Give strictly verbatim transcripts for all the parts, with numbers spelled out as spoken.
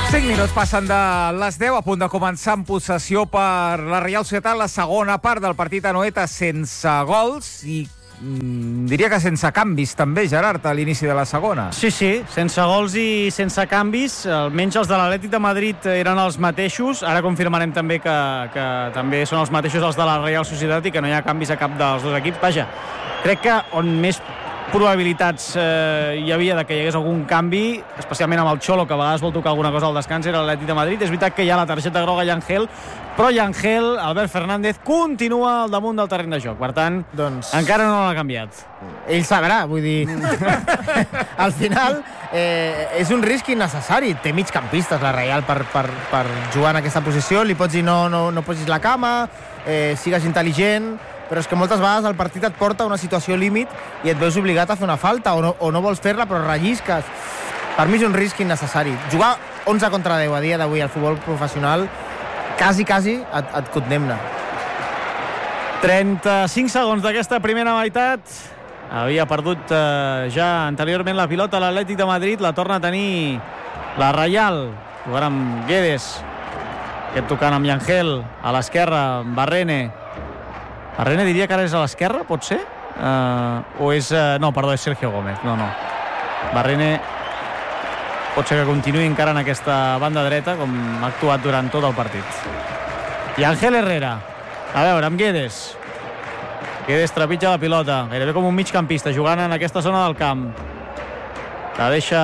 cinc minuts passen de les deu, a punt de començar en possessió per la Reial Societat la segona part del partit a Anoeta sense gols i mm, diria que sense canvis també, Gerard, a l'inici de la segona. Sí, sí, sense gols i sense canvis, almenys els de l'Atlètic de Madrid eren els mateixos, ara confirmarem també que, que també són els mateixos els de la Reial Societat i que no hi ha canvis a cap dels dos equips. Vaja, crec que on més probabilitats eh, hi havia de que hi hagués algun canvi, especialment amb el Xolo, que a vegades vol tocar alguna cosa al descans, era l'Atlètic de Madrid. És veritat que hi ha la targeta groga Llangel, però Llangel, Albert Fernández, continua al damunt del terreny de joc. Per tant, doncs... encara no l'ha canviat. Ell sabrà, vull dir... Al final, eh, és un risc innecessari. Té migcampistes, la Reial, per, per, per jugar en aquesta posició. Li pots dir no, no, no posis la cama, eh, sigues intel·ligent... però és que moltes vegades el partit et porta a una situació límit i et veus obligat a fer una falta o no, o no vols fer-la però rellisques. Per mi és un risc innecessari. Jugar onze contra deu a dia d'avui al futbol professional quasi, quasi et, et condemna. trenta-cinc segons d'aquesta primera meitat. Havia perdut eh, ja anteriorment la pilota a l'Atlètic de Madrid, la torna a tenir la Reial. Jugant amb Guedes, aquest tocant amb Llangel, a l'esquerra, Barrene. Barrene diria que ara és a l'esquerra, pot ser? Uh, o és... Uh, no, perdó, és Sergio Gómez. No, no. Barrene pot ser que continuï encara en aquesta banda dreta, com ha actuat durant tot el partit. I Ángel Herrera. A veure, amb Guedes. Guedes trepitja la pilota, gairebé com un migcampista, jugant en aquesta zona del camp. La deixa...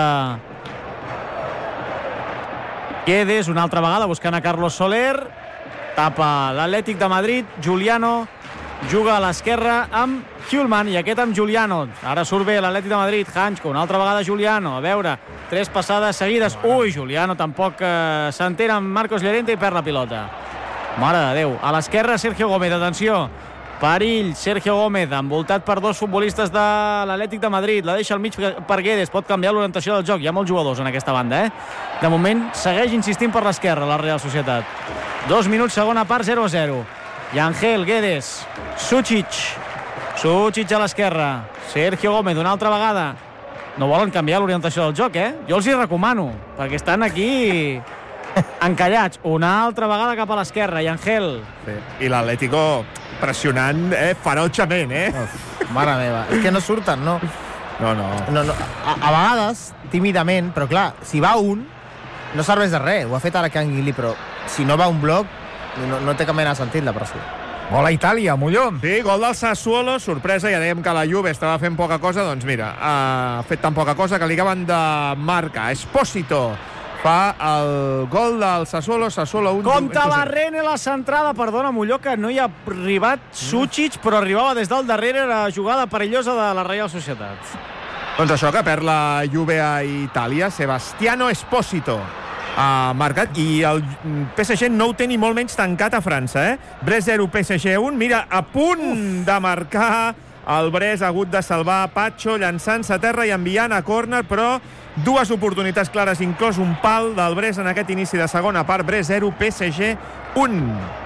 Guedes, una altra vegada, buscant a Carlos Soler. Tapa l'Atlètic de Madrid, Juliano... juga a l'esquerra amb Hjulman i aquest amb Juliano. Ara surt bé l'Atlètic de Madrid, Hanchko, una altra vegada Juliano, a veure, tres passades seguides. Ui, Juliano tampoc eh, s'entera amb Marcos Llorente i perd la pilota. Mare de Déu. A l'esquerra Sergio Gómez, atenció, perill, Sergio Gómez, envoltat per dos futbolistes de l'Atlètic de Madrid, la deixa al mig per Guedes, pot canviar l'orientació del joc, hi ha molts jugadors en aquesta banda, eh? De moment segueix insistint per l'esquerra la Real Societat. Dos minuts, segona part, zero a zero. Llangel, Guedes, Sučić, Sučić a l'esquerra, Sergio Gómez una altra vegada. No volen canviar l'orientació del joc, eh? Jo els hi recomano, perquè estan aquí encallats. Una altra vegada cap a l'esquerra, Llangel. Sí. I l'Atlético pressionant eh, ferotxament, eh? Uf, mare meva, és que no surten, no? No, no. no, no. A, a vegades, tímidament, però clar, si va un, no serveix de res. Ho ha fet ara Can Guili, però si no va un bloc, No, no té cap mena de sentit la pressió. Gol a Itàlia, Molló. Sí, gol del Sassuolo, sorpresa, ja dèiem que la Juve estava fent poca cosa, doncs mira, ha fet tan poca cosa que li acaben de marcar. Espósito fa el gol del Sassuolo, Sassuolo un... Compte Barrene la centrada, perdona Molló, que no hi ha arribat Sučić, però arribava des del darrere la jugada perillosa de la Reial Societat. Doncs això, que perd la Juve a Itàlia, Sebastiano Espósito ha marcat, i el P S G no ho té ni molt menys tancat a França, eh? Brest zero, P S G un, mira, a punt de marcar el Brest, ha hagut de salvar Pacho, llançant-se a terra i enviant a córner, però dues oportunitats clares, inclòs un pal del Brest en aquest inici de segona part. Brest zero, P S G un.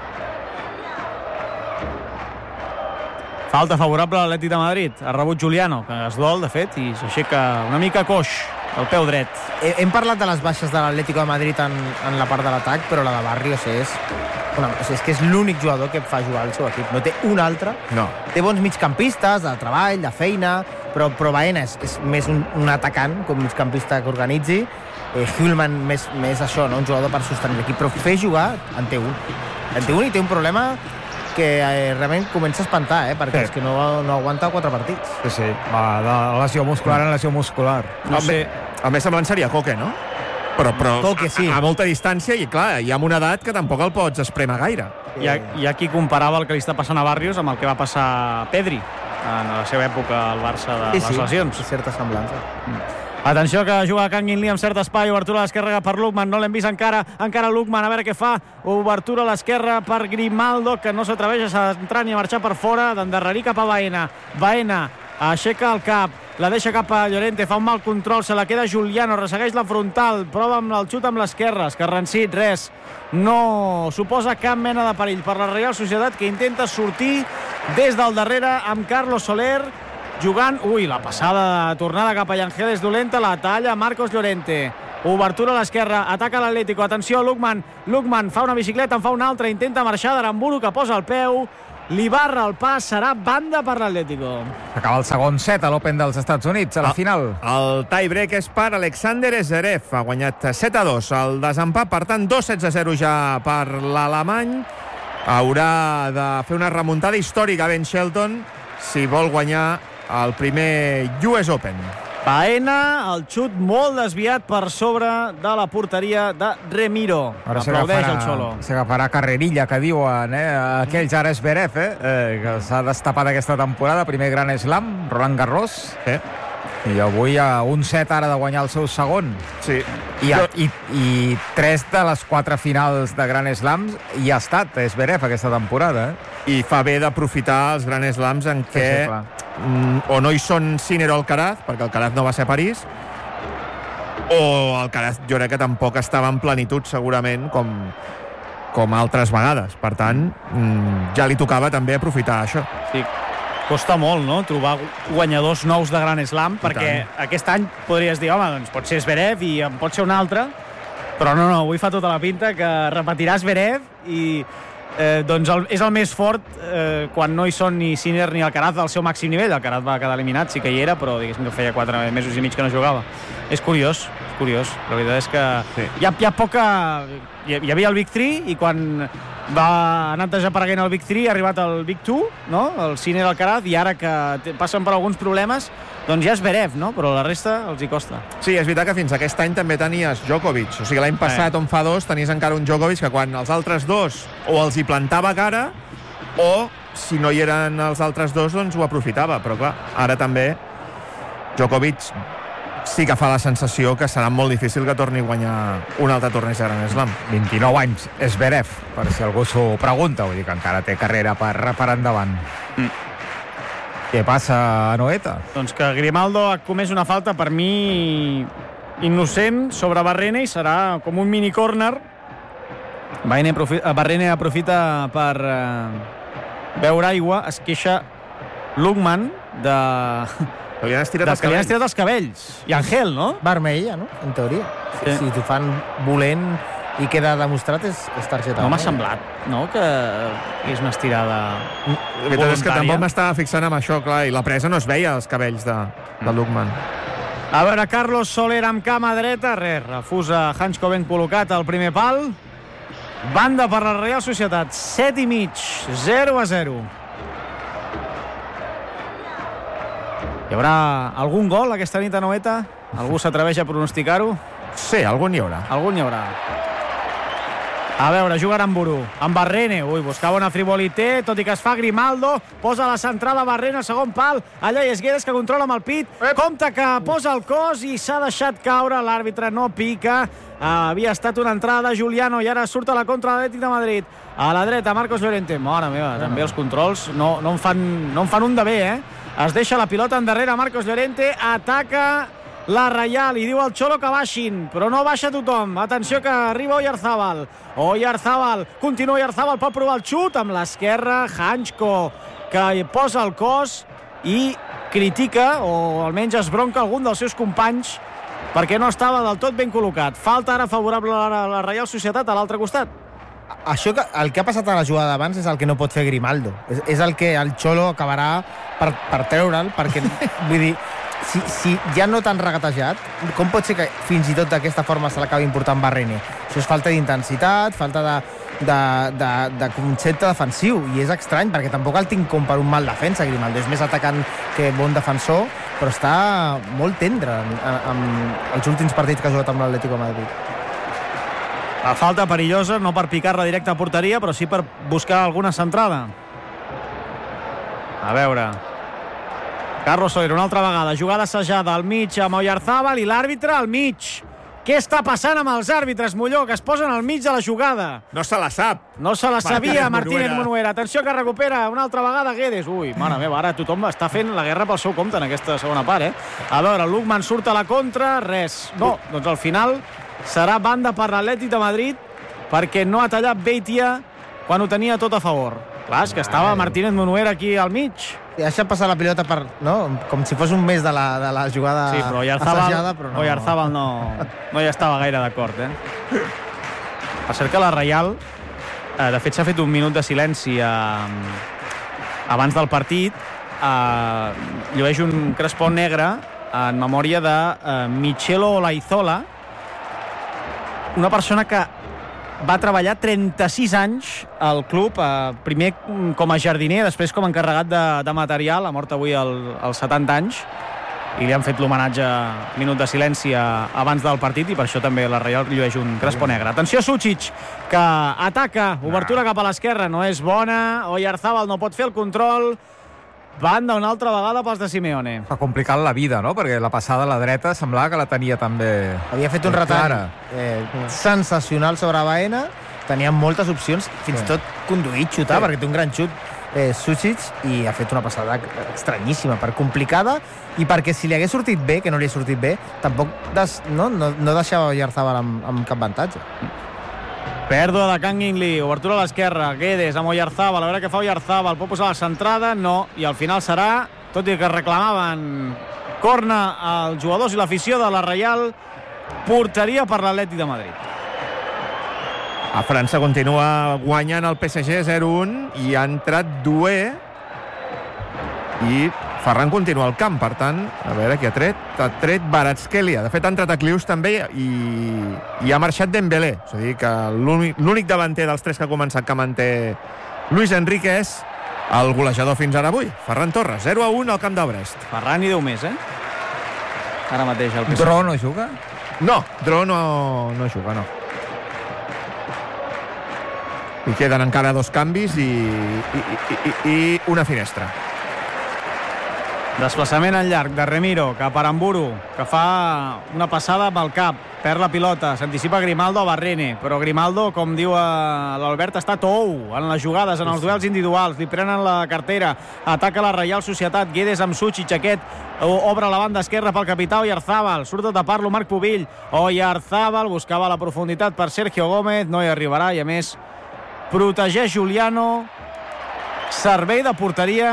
Falta favorable a l'Atlètic de Madrid. Ha rebut Juliano, que es dol, de fet, i s'aixeca una mica coix el peu dret. Hem parlat de les baixes de l'Atlético de Madrid en, en la part de l'atac, però la de Barrios és... Una, és que és l'únic jugador que fa jugar al seu equip. No té un altre. No. Té bons migcampistes, de treball, de feina, però, però Baena és, és més un, un atacant, com migcampista que organitzi. Eh, Hjulman més, més això, no? Un jugador per sostenir l'equip. Però fer jugar en té un. En té un i té un problema que eh, realment comença a espantar, eh? Perquè sí. És que no, no aguanta quatre partits. Sí, sí, va de lesió muscular en lesió muscular. No sé. El més semblant seria Koke, no? Però, però Koke, sí. a, a molta distància, i clar, hi ha una edat que tampoc el pots espremer gaire. Hi ha, hi ha qui comparava el que li està passant a Barrios amb el que va passar a Pedri en la seva època al Barça de sí, les sí, lesions. Sí, certa semblança. Mm. Atenció que juga Can Guinli amb cert espai, obertura a l'esquerra per Lukman, no l'hem vist encara, encara Lukman, a veure què fa, obertura a l'esquerra per Grimaldo, que no s'atreveix a entrar ni a marxar per fora, d'endarrerir cap a Baena. Baena aixeca el cap, la deixa cap a Llorente, fa un mal control, se la queda Juliano, ressegueix la frontal, prova amb el xut amb l'esquerra, escarrancit, res, no suposa cap mena de perill per la Real Societat, que intenta sortir des del darrere amb Carlos Soler, jugant, ui, la passada tornada cap a Llangel és dolenta, la talla Marcos Llorente, Obertura a l'esquerra, ataca l'Atlético, atenció, Lukman, Lukman fa una bicicleta, en fa una altra, intenta marxar d'Aramburu, que posa el peu, li barra el pas, serà banda per l'Atlético. Acaba el segon set a l'Open dels Estats Units, a la final. El tie-break és per Alexander Zverev, ha guanyat set a dos el desempat, per tant, dos sets a zero ja per l'alemany. Haurà de fer una remuntada històrica Ben Shelton si vol guanyar el primer U S Open. Baena, el xut molt desviat per sobre de la porteria de Remiro. Ara aplaudeix el Xolo. S'agafarà carrerilla, que diuen, eh? Aquells ara Zverev, eh? eh que s'ha destapat aquesta temporada, primer gran slam, Roland Garros. Eh? I avui a un set ara de guanyar el seu segon. Sí. I, i, i tres de les quatre finals de Grand Slams hi ha estat Zverev aquesta temporada. Eh? I fa bé d'aprofitar els Grand Slams en què Sí, sí, mm, o no hi són Sinner o Alcaraz, perquè Alcaraz no va ser a París, o Alcaraz jo crec que tampoc estava en plenitud segurament com, com altres vegades. Per tant, mm, ja li tocava també aprofitar això. Sí. Costa molt, no?, trobar guanyadors nous de Grand Slam, perquè aquest any podries dir, home, doncs pot ser Zverev i en pot ser un altre, però no, no, avui fa tota la pinta que repetirà Zverev i eh, doncs el, és el més fort eh, quan no hi són ni Sinner ni Alcaraz al seu màxim nivell. Alcaraz va quedar eliminat, sí que hi era, però diguéssim que feia quatre mesos i mig que no jugava. És curiós, és curiós. La veritat és que sí. hi, ha, hi ha poca... Hi, hi havia el Big Three i quan va anat desapareguent el Big Three ha arribat el Big Two, no? El Sinner, Alcaraz, i ara que passen per alguns problemes doncs ja és Zverev, no? Però la resta els hi costa. Sí, és veritat que fins aquest any també tenies Djokovic. O sigui, l'any passat, eh. on fa dos, tenies encara un Djokovic que quan els altres dos o els hi plantava cara o, si no hi eren els altres dos, doncs ho aprofitava. Però clar, ara també Djokovic sí que fa la sensació que serà molt difícil que torni a guanyar un altre torneig de Grand Slam. vint-i-nou anys, Zverev, per si algú s'ho pregunta, vull dir que encara té carrera per, per endavant. Mm. Què passa a Anoeta? Doncs que Grimaldo ha comès una falta, per mi innocent, sobre Barrene, i serà com un mini córner. Barrene aprofita per eh, beure aigua, es queixa Lukman de... Que li han estirat, de els, que li han cabells. estirat els cabells. I Angel, no? Vermella, no? En teoria. Sí. Si t'ho fan volent i queda demostrat, és, és targeta. No m'ha semblat, no?, que és una estirada La veritat és que tampoc m'estava fixant amb això, clar, i la presa no es veia, els cabells de, de Lukman. A veure, Carlos Soler amb cama dreta, res, refusa Hanchko ben col·locat al primer pal. Banda per la Reial Societat, set i mig, zero a zero. Hi haurà algun gol aquesta nit a Anoeta? Algú s'atreveix a pronosticar-ho? Sí, algun hi haurà. Algun hi haurà. A veure, juga Aramburu, amb Barrene. Ui, buscava una frivolité, tot i que es fa Grimaldo. Posa la centrada Barrene al segon pal. Allà hi és Guedes, que controla amb el pit. Compte que posa el cos i s'ha deixat caure. L'àrbitre no pica. Uh, havia estat una entrada de Juliano i ara surt a la contra l'Atlètic de Madrid. A la dreta, Marcos Llorente. Mare meva, també els controls no, no, en fan, no en fan un de bé, eh? Es deixa la pilota endarrere Marcos Llorente, ataca la Reial i diu al Xolo que baixin, però no baixa tothom. Atenció que arriba Oyarzábal. Oyarzábal, continua Oyarzábal, pot provar el xut amb l'esquerra. Hanchko, que posa el cos i critica, o almenys es bronca algun dels seus companys perquè no estava del tot ben col·locat. Falta ara favorable a la Reial Societat a l'altre costat. Això que, el que ha passat a la jugada d'abans és el que no pot fer Grimaldo. És, és el que el Xolo acabarà per, per treure'l, perquè, vull dir, si, si ja no t'han regatejat, com pot ser que fins i tot d'aquesta forma se l'acabi important Barrene? Això és falta d'intensitat, falta de, de, de, de concepte defensiu, i és estrany, perquè tampoc el tinc com per un mal defensa, Grimaldo. És més atacant que bon defensor, però està molt tendre en, en, en els últims partits que ha jugat amb l'Atlético de Madrid. La falta perillosa, no per picar-la directa a porteria, però sí per buscar alguna centrada. A veure... Carlos Soler, una altra vegada. Jugada assajada al mig amb Oyarzábal i l'àrbitre al mig. Què està passant amb els àrbitres, Molló, que es posen al mig de la jugada? No se la sap. No se la sabia Martínez Munuera. Munuera. Atenció que recupera una altra vegada Guedes. Ui, mare meva, ara tothom està fent la guerra pel seu compte en aquesta segona part, eh? A veure, Lukman surt a la contra, res. No, doncs al final serà banda per l'Atlètic de Madrid perquè no ha tallat Beitia quan ho tenia tot a favor. Clar, és que estava Martínez Munuera aquí al mig. deixa passar la pilota per, no? Com si fos un mes de la, de la jugada sí, però assajada, però no. Oyarzabal no, no hi estava gaire d'acord, eh? Per cert que la Reial, eh, de fet, s'ha fet un minut de silenci eh, abans del partit. Eh, llueix un crespó negre en memòria de eh, Michelo Olaizola, una persona que va treballar trenta-sis anys al club, eh, primer com a jardiner, després com a encarregat de, de material, ha mort avui al, als setanta anys, i li han fet l'homenatge minut de silenci abans del partit, i per això també la Reial llueix un crespó negre. Atenció, Sučić, que ataca, obertura cap a l'esquerra, no és bona, Oyarzabal no pot fer el control, banda una altra vegada pels de Simeone. Fa complicat la vida, no? Perquè la passada a la dreta semblava que la tenia també... Havia fet un retall eh, sensacional sobre Baena, tenia moltes opcions, fins i tot conduït, xutar, sí. perquè té un gran xut eh, Sučić, i ha fet una passada estranyíssima, per complicada, i perquè si li hagués sortit bé, que no li ha sortit bé, tampoc des, no, no, no deixava Oyarzabal amb, amb cap avantatge. Pèrdua de Kangin Lee, obertura a l'esquerra, Guedes amb Oyarzabal, a veure què fa Oyarzabal, pot posar la centrada, no, i al final serà, tot i que reclamaven corna als jugadors i l'afició de la Reial, porteria per l'Atlètic de Madrid. A França continua guanyant el P S G zero un i ha entrat Doué i Ferran continua al camp, per tant, a veure qui ha tret. Ha tret Kvaratskhelia. De fet, ha entrat a Clius també i, i ha marxat Dembélé. És a dir, que l'únic davanter dels tres que ha començat que manté Luis Enrique és el golejador fins ara avui, Ferran Torres. zero a un al camp de Brest. Ferran i deu més, eh? Ara mateix el P S G. Dro no juga? No, Dro no, no juga, no. I queden encara dos canvis i, i, i, i una finestra. Desplaçament en llarg de Remiro cap a Aramburu, que fa una passada amb el cap, perd la pilota, s'anticipa Grimaldo a Barrene, però Grimaldo, com diu l'Albert, està tou en les jugades, en els duels individuals, li prenen la cartera, ataca la Reial Societat, Guedes amb Sučić, aquest obre la banda esquerra pel capità Oyarzabal, surt a tapar-lo Marc Pubill, Oyarzabal buscava la profunditat per Sergio Gómez, no hi arribarà, i a més protegeix Juliano, servei de porteria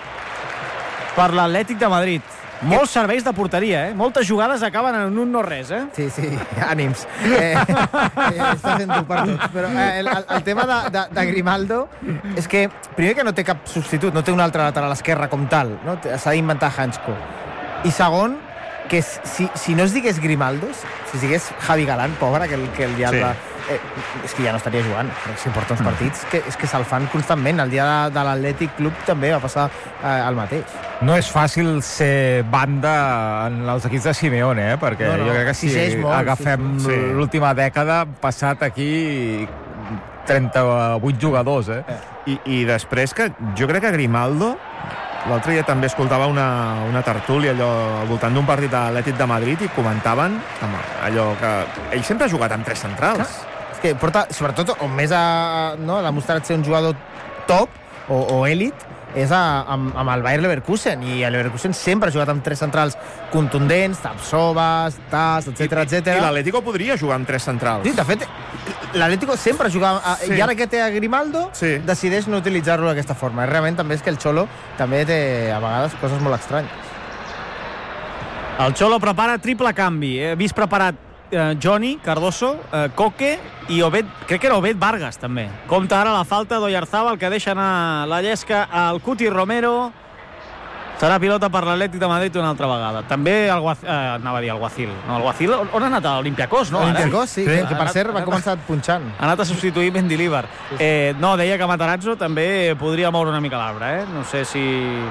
per l'Atlètic de Madrid. Molts serveis de porteria, eh? Moltes jugades acaben en un no-res, eh? Sí, sí, ànims. Eh, eh, està fent dur per tot. Però eh, el, el tema de, de, de Grimaldo és que, primer que no té cap substitut, no té un altre lateral esquerre com tal, no? S'ha d'inventar Hansko. I segon, que si, si no es digués Grimaldo, si es digués Javi Galán, pobre, que, el, que el diable... Sí. Eh, és que ja no estaria jugant, perquè si porta uns partits que, és que se'l fan constantment. El dia de, de l'Atlètic Club també va passar eh, el mateix. No és fàcil ser banda en els equips de Simeone, eh? Perquè no, no. jo crec que si molt, agafem sí, sí. l'última dècada, han passat aquí trenta-vuit jugadors, eh? I, I després que jo crec que Grimaldo, l'altre dia també escoltava una, una tertúlia allò al voltant d'un partit de l'Atlètic de Madrid i comentaven allò que ell sempre ha jugat amb tres centrals. Ah. És que porta, sobretot, on més ha, no, ha demostrat ser un jugador top o, o èlit, és a, amb, amb el Bayer Leverkusen, i el Leverkusen sempre ha jugat amb tres centrals contundents, Tapsovas, Tas, etcètera, etcètera. I l'Atlético podria jugar amb tres centrals. Sí, de fet, l'Atlético sempre jugava, a, sí. i ara que té a Grimaldo, sí. decideix no utilitzar-lo d'aquesta forma. Realment també és que el Xolo també té a vegades coses molt estranyes. El Xolo prepara triple canvi. He vist preparat eh, Johnny, Cardoso, eh, Coque i Obed, crec que era Obed Vargas també. Compta ara la falta d'Oyarzabal, que deixa anar la llesca al Cuti Romero. Serà pilota per l'Atlètic de Madrid una altra vegada. També el Guacil, eh, anava a dir el Guacil. No, el Guacil, on ha anat? A l'Olympiacos, no? L'Olympiacos, sí, sí, que per cert va començar punxant. Ha anat a substituir Mendilibar. Eh, no, deia que Matarazzo també podria moure una mica l'arbre, eh? No sé si...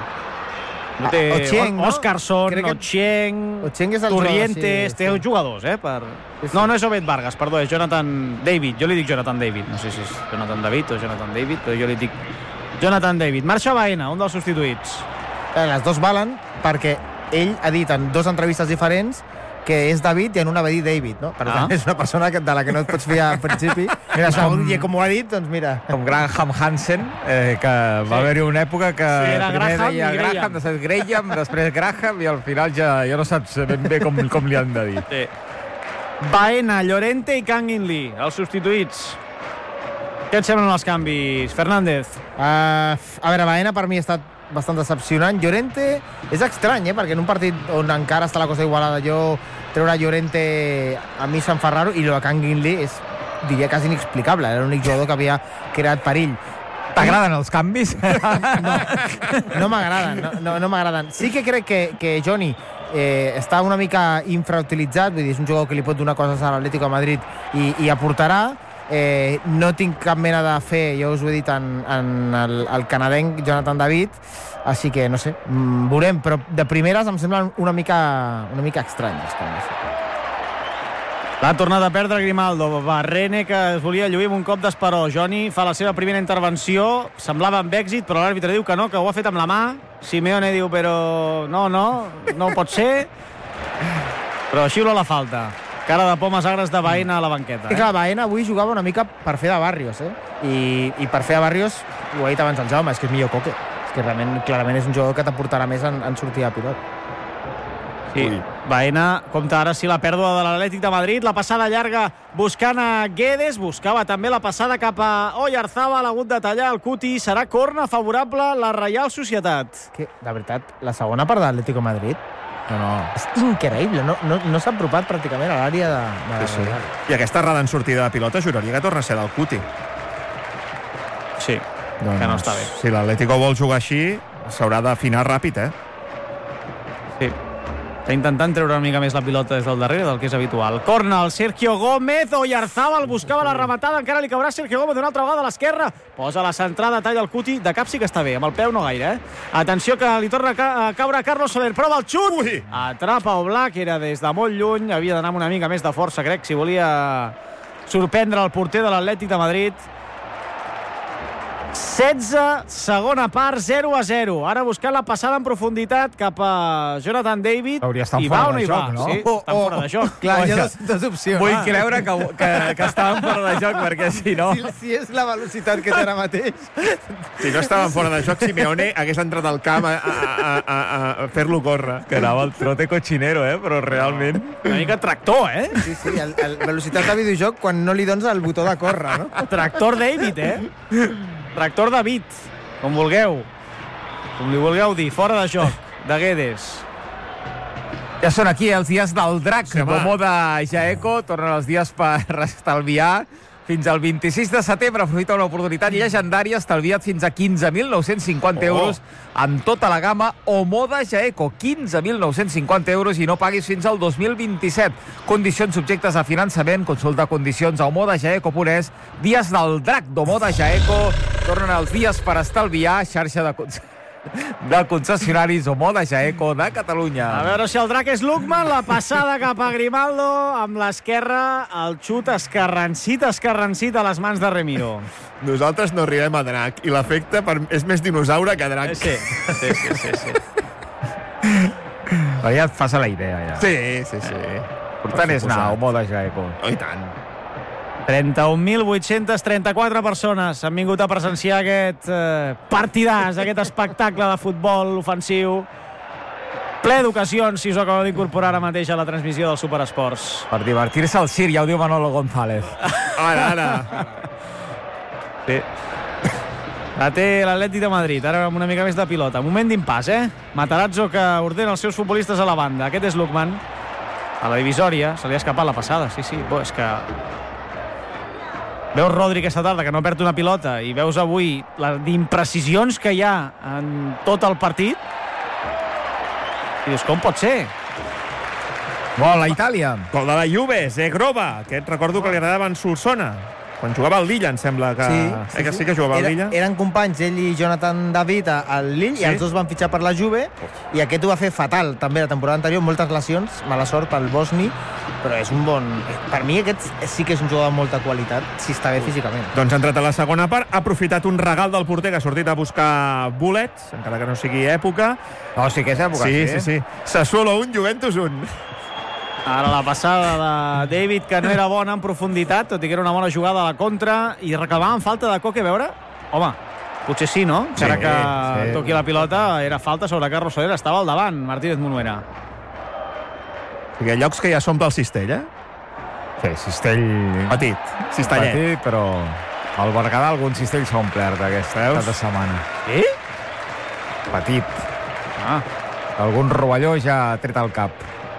No té Ochieng, no? Oscarson, que... Ochieng, Ochieng és el Torrientes, jugador, sí, té sí. jugadors, eh? Per... Sí, sí. No, no és Obed Vargas, perdó, és Jonathan David. Jo li dic Jonathan David, no sé si és Jonathan David o Jonathan David, però jo li dic Jonathan David. Marxa Baena, un dels substituïts. Eh, les dos valen perquè ell ha dit en dues entrevistes diferents que és David i en una va dir David, no? Per tant, ah. és una persona que, de la que no et pots fiar al principi. Mira, com, i com ho ha dit, doncs mira. Com Graham Hansen, eh, que va sí. haver-hi una època que sí, primer Graham deia Graham, Graham, després Graham, després Graham, i al final ja, ja no saps ben bé com, com li han de dir. Sí. Baena, Llorente i Kangin Lee, els substituïts. Què et semblen els canvis, Fernández? Uh, a veure, Baena per mi ha estat bastant decepcionant. Llorente és estrany, eh? Perquè en un partit on encara està la cosa igualada, jo treure Llorente a mi se'm fa raro, i el de Kang-in Lee és, diria, quasi inexplicable. Era l'únic jugador que havia creat perill. T'agraden els canvis? No, no m'agraden, no, no, no m'agraden. Sí que crec que, que Johnny eh, està una mica infrautilitzat, vull dir, és un jugador que li pot donar coses a l'Atlético de Madrid i, i aportarà. Eh, no tinc cap mena de fe, jo us ho he dit, en, en el, el canadenc Jonathan David, així que no sé, mm, veurem, però de primeres em semblen una mica, una mica estranyes. L'ha tornat a perdre Grimaldo. Va, Rene, que es volia lluir amb un cop d'esperó. Johnny fa la seva primera intervenció, semblava amb èxit, però l'àrbitre diu que no, que ho ha fet amb la mà. Simeone diu, però no, no, no pot ser. Però xiula la falta. Cara de pomes agres de Baena a la banqueta. Eh? I clar, Baena avui jugava una mica per fer de Barrios, eh? I, i per fer de Barrios, ho ha dit abans el Jaume, és que és millor Coque. És que realment, clarament és un jugador que t'aportarà més en, en sortir a pilot. Sí, Baena compta ara sí la pèrdua de l'Atlètic de Madrid, la passada llarga buscant a Guedes, buscava també la passada cap a Oyarzabal, ha hagut de tallar el Cuti, serà corna favorable a la Reial Societat. Que, de veritat, la segona part de l'Atlético de Madrid No, no. és increïble, no, no, no s'ha apropat pràcticament a l'àrea de, de la Sí, sí. Real. I aquesta errada en sortida de pilota juraria que torna a ser del Cuti. Sí, Doncs, que no està bé. Si l'Atlético vol jugar així, s'haurà d'afinar ràpid, eh? Sí. Està intentant treure una mica més la pilota des del darrere del que és habitual. Corna el Sergio Gómez, Oyarzabal buscava la rematada, encara li caurà Sergio Gómez una altra vegada a l'esquerra, posa la centrada, talla el Cuti, de cap sí que està bé, amb el peu no gaire, eh? Atenció que li torna a, ca a caure Carlos Soler, prova el xut, Ui! atrapa Oblak, era des de molt lluny, havia d'anar amb una mica més de força, crec, si volia sorprendre el porter de l'Atlètic de Madrid. setze, segona part, zero a zero. Ara buscant la passada en profunditat cap a Jonathan David. Hauria estat I fora va o no de hi joc, va? no? Sí, estan Oh, oh. fora de joc. Clar, hi ha Vaja. dues, dues opcions. Vull Ah. creure que, que, que estaven fora de joc, perquè si no... Si, si és la velocitat que té ara mateix. Si no estaven fora de joc, Simeone hagués entrat al camp a, a, a, a, a fer-lo córrer. Que anava el trote cochinero, eh? Però realment... Una mica tractor, eh? Sí, sí, el, el velocitat de videojoc quan no li dones el botó de córrer, no? Tractor David, eh? Tractor David, com vulgueu. Com li vulgueu dir, fora de joc, de Guedes. Ja són aquí els dies del drac. Sí, home. Bomo de Jaeco. Tornen els dies per estalviar. Fins al vint-i-sis de setembre aprofita una oportunitat llegendària, estalvia't fins a quinze mil nou-cents cinquanta Oh. euros en tota la gamma Omoda Jaeco. quinze mil nou-cents cinquanta euros i no paguis fins al dos mil vint-i-set. Condicions subjectes a finançament. Consulta condicions a omodajaeco punt es. Dies del drac d'Omoda Jaeco. Tornen els dies per estalviar. Xarxa de, con de concessionaris Omoda Jaeco de Catalunya. A veure si el drac és Lukman, la passada cap a Grimaldo, amb l'esquerra, el xut escarrancit, escarrancit a les mans de Remiro. Nosaltres no arribem a drac i l'efecte per... és més dinosaure que drac. Sí, sí, sí, sí, sí. Però ja et fas a la idea, ja. Sí, sí, sí. Important és anar a Omoda Jaeco. Oh, i tant. trenta-un mil vuit-cents trenta-quatre persones han vingut a presenciar aquest eh, partidàs, aquest espectacle de futbol ofensiu. Ple d'ocasions, si us acabeu d'incorporar ara mateix a la transmissió del Superesports. Per divertir-se al circ, ja ho diu Manolo González. Ara, ara. Sí. La té l'Atlètic de Madrid, ara amb una mica més de pilota. Moment d'impàs, eh? Matarazzo que ordena els seus futbolistes a la banda. Aquest és Lukman. A la divisòria, se li ha escapat la passada. Sí, sí, bo, és que... Veus Rodri aquesta tarda, que no perd una pilota, i veus avui les imprecisions que hi ha en tot el partit, i dius, com pot ser? Gol a Itàlia. Gol de la Juve, Zegrova. Aquest recordo que li agradava en Solsona. Quan jugava al Lille, em sembla que... Sí, eh, que sí que jugava al Era, Lille. eren companys, ell i Jonathan David al Lille, Sí? i els dos van fitxar per la Juve, i aquest ho va fer fatal també la temporada anterior, moltes lesions, mala sort pel bosni, però és un bon... Per mi aquest sí que és un jugador de molta qualitat, si està bé físicament. Doncs ha entrat a la segona part, ha aprofitat un regal del porter que ha sortit a buscar bolets, encara que no sigui època. No, sí que és època. Sí, sí, sí. Sassuolo un, Juventus un. Ara la passada de David, que no era bona en profunditat, tot i que era una bona jugada a la contra, i reclamaven falta de Coque, a veure? Home, potser sí, no? Sí, Encara que sí. toqui la pilota, era falta sobre Carlos Soler, estava al davant, Martínez Munuera. Hi ha llocs que ja s'omple el cistell, eh? Sí, cistell... Petit, cistellet. Petit, però al Berguedà algun cistell s'ha omplert aquesta Veus? cada setmana. Eh? Petit. Ah. Algun rovelló ja ha tret al cap.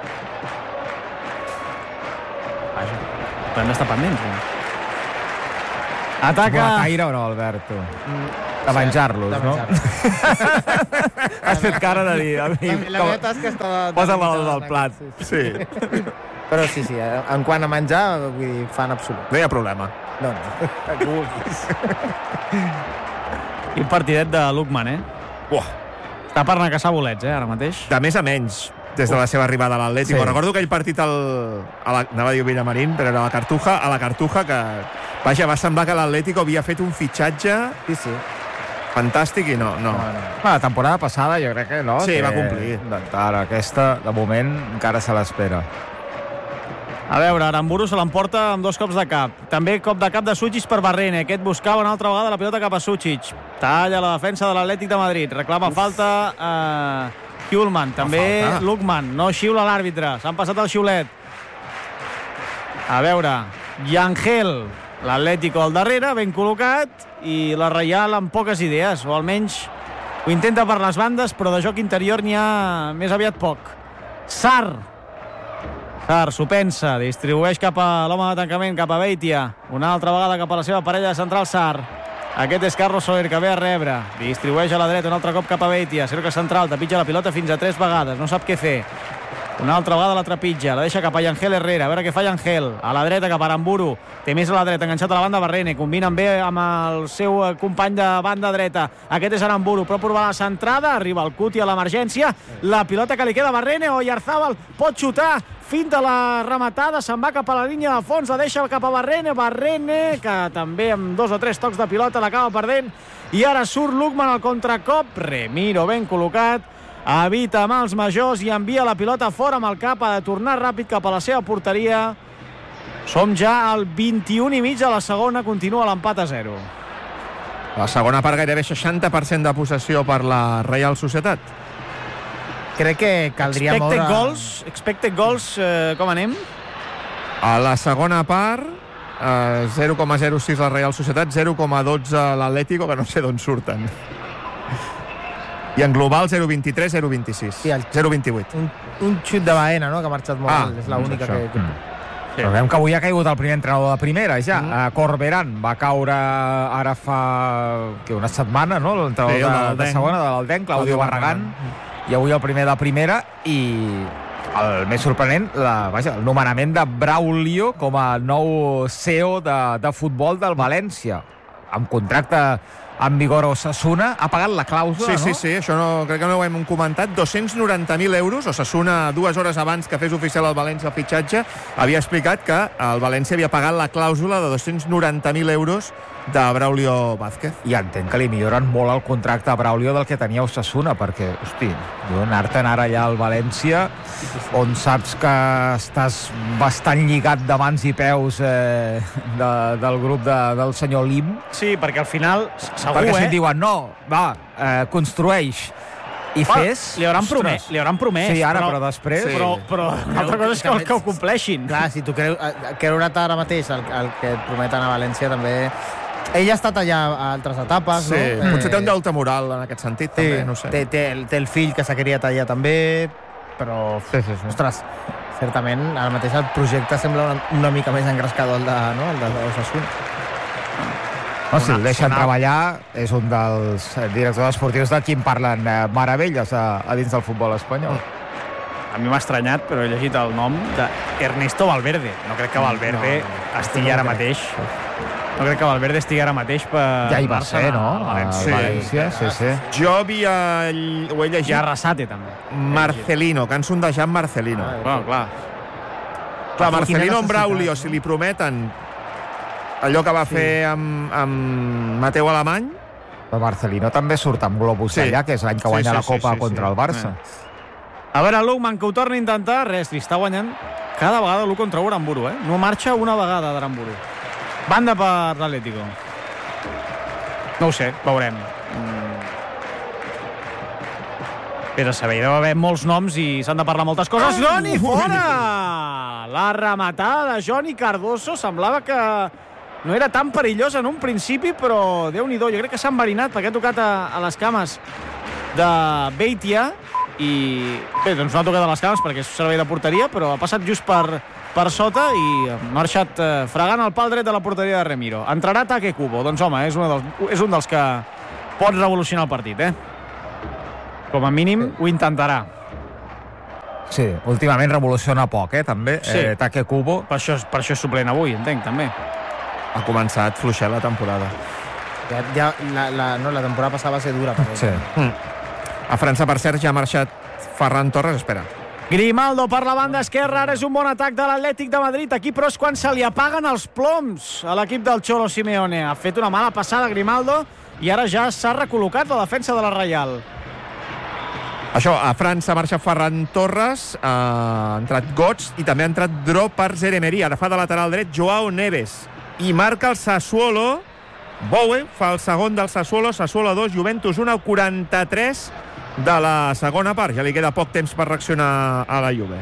Vaja, hem d'estar pendents. No? Ataca... Ataca... Caire o no, Alberto? De menjar-los, de no? menjar-los. Has fet cara de dir... A mi, La meva tasca està... de- Posa'm de- el del plat. Sí. Sí, Però sí, sí, en quant a menjar, vull dir, fan absolut. no hi ha problema. No, no, el que vulguis. Quin partidet de Lukman, eh? Uah, Està per anar a caçar bolets, eh, ara mateix. de més a menys, des de la seva arribada a l'Atlético. Sí. Recordo aquell partit al, a la, anava a dir Villamarín, però era a la Cartuja, a la Cartuja, que vaja, va semblar que l'Atlético havia fet un fitxatge Sí, sí. fantàstic i no, no. No, no. La temporada passada jo crec que no. Sí, que va complir. Ara, aquesta, de moment, encara se l'espera. A veure, Aramburu se l'emporta amb dos cops de cap. També cop de cap de Sucic per Barrene. Aquest buscava una altra vegada la pilota cap a Sucic. Talla la defensa de l'Atlètic de Madrid. Reclama Uf. falta eh, Hjulman. També falta. Lukman. No xiula l'àrbitre. S'han passat el xiulet. A veure, Yangel. L'Atlético al darrere, ben col·locat. I la Reial amb poques idees. O almenys ho intenta per les bandes, però de joc interior n'hi ha més aviat poc. Sarr. Sarr s'ho pensa, distribueix cap a l'home de tancament, cap a Beitia. Una altra vegada cap a la seva parella de central, Sarr. Aquest és Carlos Soler, que ve a rebre. Distribueix a la dreta, un altre cop cap a Beitia. Cerca central, tapitja la pilota fins a tres vegades. No sap què fer. Una altra vegada la trepitja, la deixa cap a Yangel Herrera. A veure què fa Yangel. A la dreta cap a Aramburu. Té més a la dreta, enganxat a la banda Barrene. Combinen bé amb el seu company de banda dreta. Aquest és Aramburu, però provar la centrada. Arriba el Cuti a l'emergència. La pilota que li queda a Barrene. Oyarzabal pot xutar. Finta la rematada, se'n va cap a la línia de fons, la deixa cap a Barrene. Barrene, que també amb dos o tres tocs de pilota l'acaba perdent. I ara surt Lukman al contracop. Remiro ben col·locat. Evita amb els majors i envia la pilota fora amb el cap. Ha de tornar ràpid cap a la seva porteria. Som ja al vint-i-un i mig de la segona. Continua l'empat a zero. La segona part gairebé seixanta per cent de possessió per la Reial Societat. Crec que caldria Expected moure... goals, expected goals, eh, com anem? A la segona part, eh, zero coma zero sis la Reial Societat, zero coma dotze l'Atlético, que no sé d'on surten. I en global zero coma vint-i-tres, zero coma vint-i-sis, Sí, el- zero coma vint-i-vuit. Un, un xut de Baena, no?, que ha marxat molt. Ah, és l'única això. que... que... Mm. Sí. Però veiem que avui ha caigut el primer entrenador de primera, ja. Mm. Uh, Corberán va caure ara fa que una setmana, no?, l'entrenador Sí, el de de, de l'Aldenc. segona, de l'Aldenc, Claudio Claudio Barragán, i avui el primer de primera, i el més sorprenent, la, vaja, el nomenament de Braulio com a nou C E O de, de futbol del València, amb contracte en vigor a Osasuna. Ha pagat la clàusula, Sí, no? sí, sí, això no, crec que no ho hem comentat. dos-cents noranta mil euros. Osasuna, dues hores abans que fes oficial el València el fitxatge, havia explicat que el València havia pagat la clàusula de dos-cents noranta mil euros de Braulio Vázquez. I entenc que li milloren molt el contracte a Braulio del que tenia Osasuna, perquè, hosti, anar-te'n ara allà al València, on saps que estàs bastant lligat de mans i peus eh, de, del grup de, del senyor Lim, Sí, perquè al final, segur, perquè si eh? et diuen, no, va, eh, construeix i Va, fes... Li hauran ostres. promès, li hauran promès. Sí, ara, però després... Sí. Però, però una altra cosa és que, que ho compleixin. Clar, si tu creus, creure't ara mateix el, el que et prometen a València també... Ell ha estat allà a altres etapes, Sí, no? potser té un deute moral en aquest sentit, Sí, també, no sé. té, té, el- té el fill que s'ha criat allà també, però, Sí, sí, sí. ostres, certament, ara mateix el projecte sembla una, una mica més engrescador el de, no? el de Osasuna. No, si el Una- deixen una- treballar, és un dels eh, directors esportius de qui en parlen eh, meravelles a, a dins del futbol espanyol. A mi m'ha estranyat, però he llegit el nom d'Ernesto Valverde. No crec que Valverde No, estigui no ara crec. mateix. No crec que Valverde estigui ara mateix per... Ja hi va anar-se'n ser, no? a València. A Sí. València, sí, sí. Jo havia, ho he llegit, I a Arrasate, també. Marcelino, que han sondejat Marcelino. Ah, Bueno, clar. Clar, Quina Marcelino amb necessitat, Braulio, no? si li prometen allò que va Sí. fer amb, amb Mateu Alemany, Però Marcelino també surt amb globus Sí. allà, que és l'any que Sí, guanya sí, la sí, Copa sí, contra sí. el Barça. A veure, Lukman, que ho torna a intentar. Res, li està guanyant cada vegada l'u contra u Aramburu, eh? No marxa una vegada d'Aramburu. Banda per l'Atlético. No ho sé, veurem. Mm. Vés a saber, hi deu haver molts noms i s'han de parlar moltes coses. Joni, fora! La rematada de Joni Cardoso semblava que no era tan perillós en un principi, però Déu-n'hi-do, jo crec que s'ha enverinat perquè ha tocat a, a les cames de Beitia i bé, doncs no ha tocat a les cames perquè és servei de porteria, però ha passat just per, per sota i ha marxat eh, fregant el pal dret de la porteria de Remiro. Entrarà Take Kubo. Doncs home, és, una dels, és un dels que pot revolucionar el partit, eh? Com a mínim ho intentarà. Sí, últimament revoluciona poc, eh, també. Sí. Eh, Take Kubo. Per això, per això és suplent avui, entenc, també. Ha començat fluixer la temporada. Ja, ja, la, la, no, la temporada passada va ser dura. Per Sí. Mm. A França, per cert, ja ha marxat Ferran Torres. Espera. Grimaldo per la banda esquerra, ara és un bon atac de l'Atlètic de Madrid. Aquí, però, és quan se li apaguen els ploms a l'equip del Cholo Simeone. Ha fet una mala passada Grimaldo i ara ja s'ha recol·locat la defensa de la Reial. Això, a França marxa Ferran Torres, eh, ha entrat Götze i també ha entrat Dro per Zeremeri. Ara fa de lateral dret Joao Neves. I marca el Sassuolo. Bowe fa el segon del Sassuolo. Sassuolo dos, Juventus un al quaranta-tres de la segona part. Ja li queda poc temps per reaccionar a la Juve.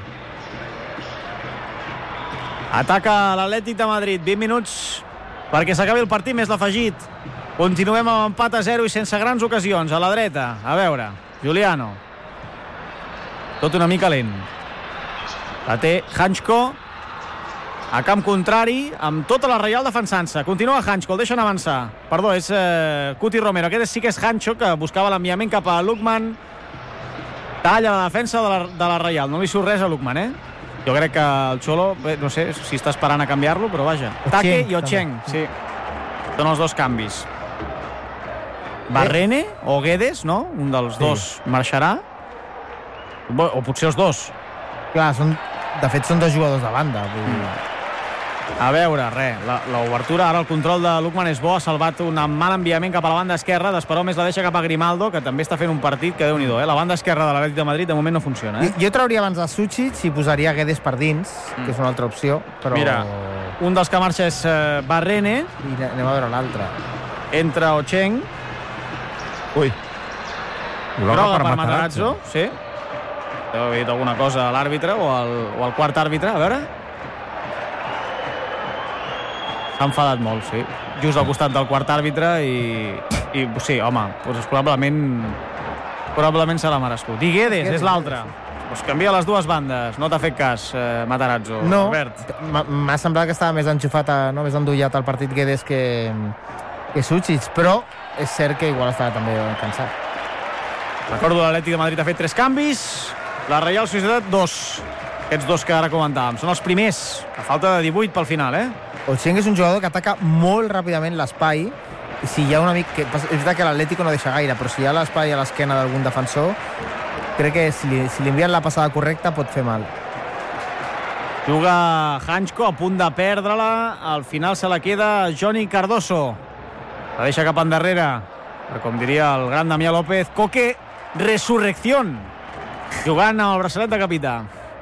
Ataca l'Atlètic de Madrid, vint minuts perquè s'acabi el partit, més l'afegit. Continuem amb empat a zero i sense grans ocasions. A la dreta, a veure, Giuliano. Tot una mica lent. La té Hanchko a camp contrari, amb tota la Reial defensant-se. Continua Hanchko, el deixen avançar. Perdó, és eh, Cuti Romero. Aquest sí que és Hancho, que buscava l'enviament cap a Lukman. Talla la defensa de la, de la Reial. No li surt res a Lukman, eh? Jo crec que el Xolo, bé, no sé si està esperant a canviar-lo, però vaja. Take i Ocheng, sí. Són els dos canvis. Barrene o Guedes, no? Un dels dos marxarà. O potser els dos. Clar, són, de fet són dos jugadors de banda. Vull dir. A veure, res, l'obertura, ara el control de Lukman és bo, ha salvat un mal enviament cap a la banda esquerra, d'Esperó més la deixa cap a Grimaldo, que també està fent un partit que déu-n'hi-do, eh? La banda esquerra de l'Atlètic de Madrid de moment no funciona, eh? Jo, jo trauria abans de Sucic i posaria Guedes per dins, mm. que és una altra opció, però... Mira, un dels que marxa és uh, Barrene. I anem a veure l'altre. Entra Ocheng. Ui. Groga per, per Matarazzo, sí. Deu haver dit alguna cosa a l'àrbitre o al, o al quart àrbitre, a veure. S'ha enfadat molt, sí. Just al costat del quart àrbitre i, i sí, home, doncs probablement probablement se l'ha merescut. I Guedes és l'altre. Pues canvia les dues bandes. No t'ha fet cas, eh, Matarazzo, no, Albert? M'ha semblat que estava més enxufat, a, no, més endollat al partit Guedes que, que Sucic, però és cert que igual estava també cansat. Recordo l'Atlètic de Madrid ha fet tres canvis, la Reial Societat dos. Aquests dos que ara comentàvem. Són els primers, a falta de divuit pel final, eh? Ocheng és un jugador que ataca molt ràpidament l'espai i si hi ha una mica... Que, és veritat que l'Atlético no deixa gaire, però si hi ha l'espai a l'esquena d'algun defensor, crec que si li, si li envien la passada correcta pot fer mal. Juga Hanchko a punt de perdre-la. Al final se la queda Johnny Cardoso. La deixa cap endarrere. Com diria el gran Damià López, Coque Resurrección. Jugant amb el braçalet de capità.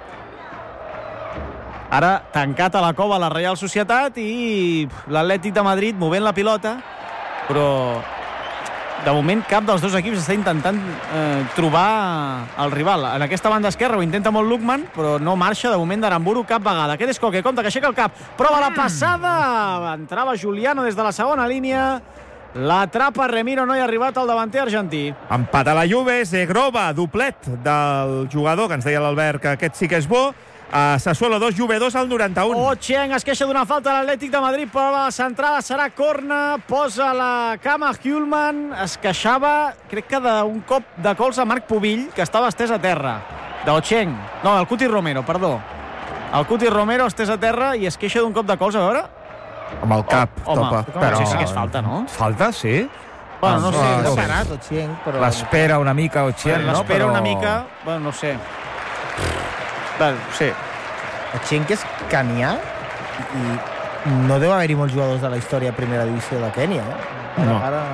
Ara tancat a la cova la Reial Societat i l'Atlètic de Madrid movent la pilota, però de moment cap dels dos equips està intentant eh, trobar el rival. En aquesta banda esquerra ho intenta molt Lukman, però no marxa de moment d'Aramburu cap vegada. Aquest és Coque, compte que aixeca el cap, prova la passada, entrava Giuliano des de la segona línia, l'atrapa Remiro, no hi ha arribat el davanter argentí. Empat a la Juve, Zegrova, doblet del jugador, que ens deia l'Albert que aquest sí que és bo. A Sassuolo dos, Juve dos al noranta-un. Ocheng es queixa d'una falta a l'Atlètic de Madrid, però la centrada serà corna, posa la cama Hjulman, es queixava, crec que d'un cop de cols a Marc Pubill, que estava estès a terra, d'Ocheng, no, el Cuti Romero, perdó. El Cuti Romero estès a terra i es queixa d'un cop de cols, a veure? Amb el cap, oh, topa. Home, però sí, sí que és falta, no? Falta, sí. Bueno, no sé. No No s'ha anat Ocheng, però... L'espera una mica Ocheng, no? L'espera Però... una mica, bueno, no sé. Bueno, sí. Ocheng que és canià i no deu haver-hi molts jugadors de la història a primera divisió de Kènia, eh? Ara, No. ara...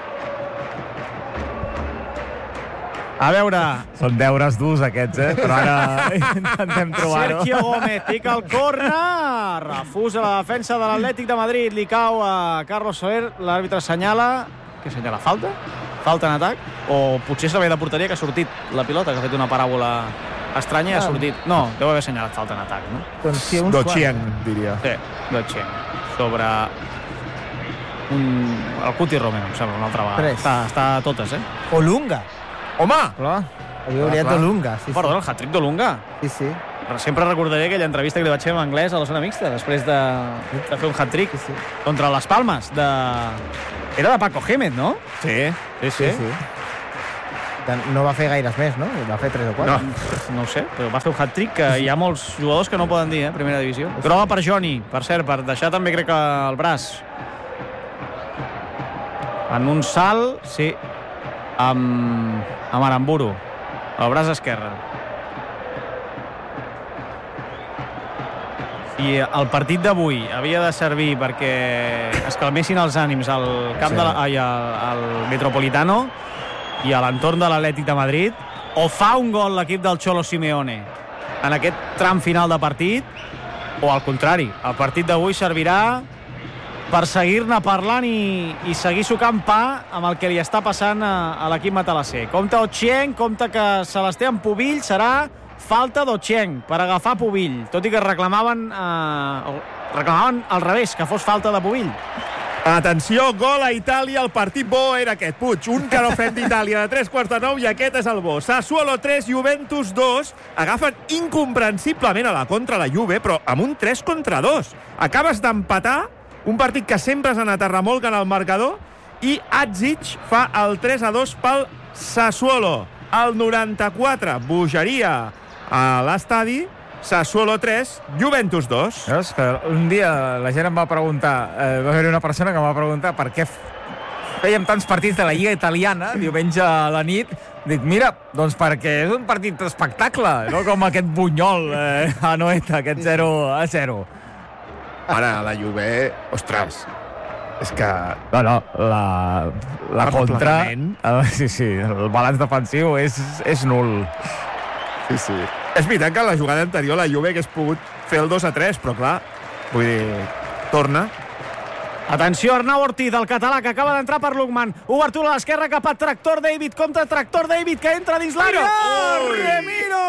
A veure... Són deures durs aquests, eh? Però ara intentem trobar-ho. Sergio Gómez pica el corna, refusa la defensa de l'Atlètic de Madrid, li cau a Carlos Soler, l'àrbitre assenyala... Què assenyala? Falta? Falta en atac? O potser servei de porteria que ha sortit la pilota, que ha fet una paràbola estranya i ha sortit... No, deu haver assenyalat falta en atac, no? Doncs sí, uns D'Ocheng, diria. Sí, d'Ocheng. Sobre un... el Cuti Romero, em sembla, una altra vegada. Tres. Està, està a totes, eh? O Lunga. Home! Clar, havia oblidat d'Olunga. Sí, Perdó, sí. el hat-trick d'Olunga. Sí, sí. Sempre recordaré aquella entrevista que li vaig fer en anglès a la zona mixta, després de, de fer un hat-trick Sí, sí. contra les Palmes. De... Era de Paco Gémez, no? Sí. Sí, Sí, sí. No va fer gaires més, no? Va fer tres o quatre. No, no ho sé, però va fer un hat-trick que hi ha molts jugadors que no poden dir, eh, primera divisió. Groga per Joni, per cert, per deixar també crec que el braç. En un salt, sí, amb, amb Aramburu, el braç esquerre. I el partit d'avui havia de servir perquè es calmessin els ànims al camp Sí. de la, ai, al, al Metropolitano i a l'entorn de l'Atlètic de Madrid, o fa un gol l'equip del Cholo Simeone en aquest tram final de partit, o al contrari, el partit d'avui servirà per seguir-ne parlant i, i seguir sucant pa amb el que li està passant a, a l'equip matalasser. Compte Ochieng, compte que se les té en Pubill, serà falta d'Ochieng per agafar Pubill, tot i que reclamaven, eh, reclamaven al revés, que fos falta de Pubill. Atenció, gol a Itàlia, el partit bo era aquest, Puig, un que no fem d'Itàlia de tres quarts de nou i aquest és el bo. Sassuolo tres, Juventus dos, agafen incomprensiblement a la contra la Juve, però amb un tres contra dos. Acabes d'empatar un partit que sempre has anat a remolc en el marcador i Adzic fa el tres a dos pel Sassuolo. El noranta-quatre, bogeria a l'estadi, Sassuolo tres, Juventus dos. Veus que un dia la gent em va preguntar, eh, va haver una persona que em va preguntar per què fèiem tants partits de la Lliga Italiana diumenge a la nit. Dic, mira, doncs perquè és un partit d'espectacle, no com aquest bunyol eh, a Noeta, aquest zero a zero. Ara, la Juve, ostres, és que... No, no, la, la El contra... replegament. Eh, sí, sí, el balanç defensiu és, és nul. Sí, sí. És veritat que en la jugada anterior la Juve hagués pogut fer el dos a tres, però clar, vull dir, torna. Atenció, Arnau Ortiz, el català, que acaba d'entrar per Lukman. Obertura a l'esquerra cap a Tractor David, contra Tractor David, que entra dins l'àrea. Remiro!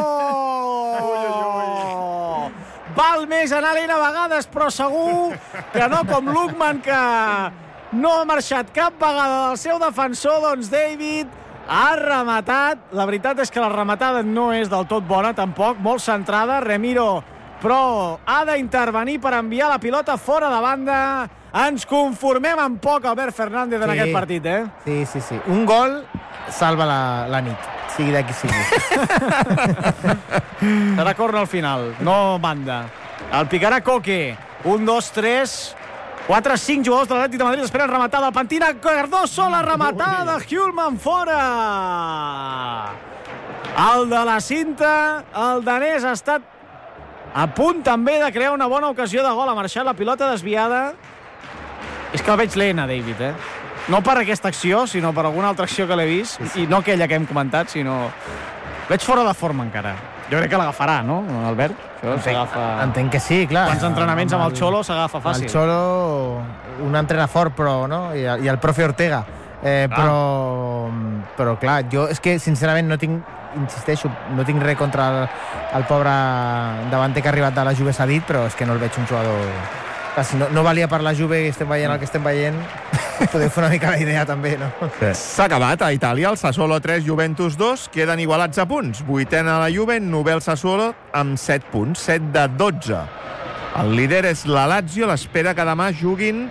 Val més anar lent a vegades, però segur que no com Lukman, que no ha marxat cap vegada del seu defensor, doncs David ha rematat. La veritat és que la rematada no és del tot bona, tampoc, molt centrada. Remiro, però ha d'intervenir per enviar la pilota fora de banda. Ens conformem amb poc, Albert Fernández, en Sí. aquest partit, eh? Sí, sí, sí. Un gol salva la, la nit, sigui de qui sigui. Serà corna al final, no banda. El picarà Coque. Un, dos, tres... quatre, cinc jugadors de l'Atlètic de Madrid esperen rematada. El pentina Cardoso, la rematada de Hjulman fora. El de la cinta, el danès ha estat a punt també de crear una bona ocasió de gol. Ha marxat la pilota desviada. És que el veig lent, a David, eh? No per aquesta acció, sinó per alguna altra acció que l'he vist. Sí, sí. I no aquella que hem comentat, sinó... Veig fora de forma encara. Jo crec que l'agafarà, no, Albert? Això s'agafa... Entenc que sí, clar. Quants entrenaments amb el Xolo s'agafa fàcil. El Xolo, un entrena fort, però, no? I, i el profe Ortega. Eh, però, però, clar, jo és que, sincerament, no tinc, insisteixo, no tinc res contra el, el pobre davanter que ha arribat de la Juve cedit, però és que no el veig un jugador... Clar, si no, no valia per la Juve que estem veient el que estem veient, podeu fer una mica la idea, també, no? S'ha acabat a Itàlia, el Sassuolo tres, Juventus dos, queden igualats a punts. Vuitena la Juve, novè el Sassuolo, amb set punts, set de dotze. El líder és la Lazio, l'espera que demà juguin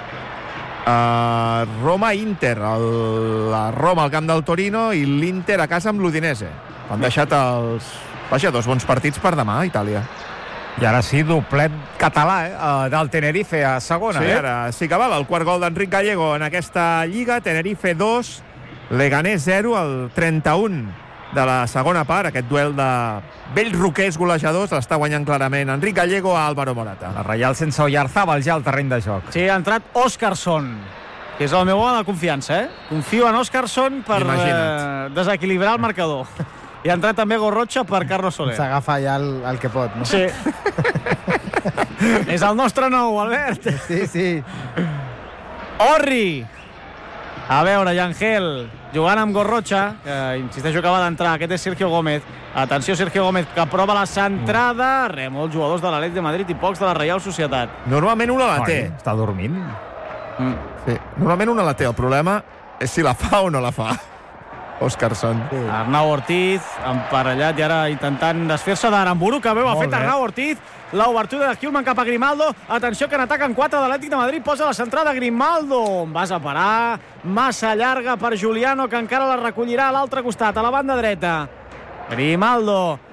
a Roma-Inter, el, la Roma al camp del Torino i l'Inter a casa amb l'Udinese. Han deixat els... Vaja, dos bons partits per demà a Itàlia. I ara sí, doblet català, eh? Del Tenerife a segona, Sí, eh? ara sí que val. El quart gol d'Enric Gallego en aquesta Lliga. Tenerife dos, Leganés zero, el trenta-un de la segona part. Aquest duel de vells roquers golejadors l'està guanyant clarament Enric Gallego a Álvaro Morata. La Reial sense Oyarzabal ja al terreny de joc. Sí, ha entrat Óscarson, que és el meu home de confiança, eh? Confio en Óscarson per eh, desequilibrar el marcador. I ha entrat també Gorrocha per Carlos Soler. S'agafa ja el, el que pot, no? Sí. És el nostre nou, Albert. Sí, sí. Orri. A veure, Yangel, jugant amb Gorrocha, que insisteixo que va d'entrar. Aquest és Sergio Gómez. Atenció, Sergio Gómez, que prova la centrada. Re, molts jugadors de l'Atlètic de Madrid i pocs de la Reial Societat. Normalment una la té. Ai, està dormint. Mm. Sí, normalment una la té. El problema és si la fa o no la fa. Óscarson. Sí. Arnau Ortiz, emparellat i ara intentant desfer-se d'Aramburu, que bé ho ha Molt fet bé. Arnau Ortiz. L'obertura de Hjulman cap a Grimaldo. Atenció que n'ataquen quatre de l'Atlètic de Madrid. Posa la centrada Grimaldo. Vas a parar. Massa llarga per Juliano, que encara la recollirà a l'altre costat, a la banda dreta. Grimaldo